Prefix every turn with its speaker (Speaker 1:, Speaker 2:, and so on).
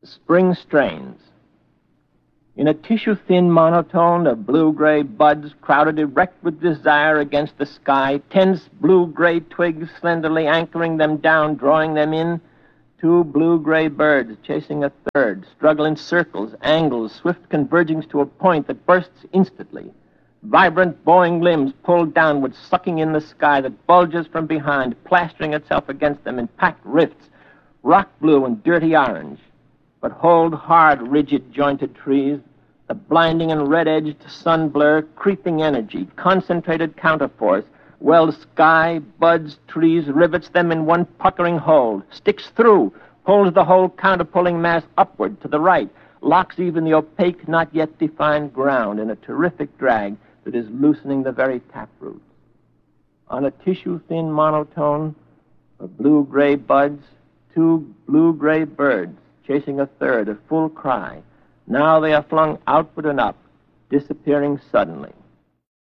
Speaker 1: Spring strains. In a tissue-thin monotone of blue-gray buds crowded erect with desire against the sky, tense blue-gray twigs slenderly anchoring them down, drawing them in, two blue-gray birds chasing a third, struggle in circles, angles, swift convergings to a point that bursts instantly. Vibrant, bowing limbs pulled downward, sucking in the sky that bulges from behind, plastering itself against them in packed rifts, rock blue and dirty orange. But hold hard, rigid, jointed trees, the blinding and red-edged sun blur, creeping energy, concentrated counterforce, welds sky, buds, trees, rivets them in one puckering hold, sticks through, pulls the whole counterpulling mass upward to the right, locks even the opaque, not yet defined ground in a terrific drag that is loosening the very taproots. On a tissue-thin monotone of blue-gray buds, two blue-gray birds chasing a third, a full cry. Now they are flung outward and up, disappearing suddenly.